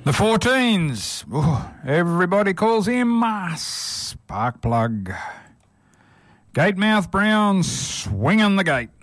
The 14s. Ooh, everybody calls him Sparkplug. Gatemouth Brown swinging the gate.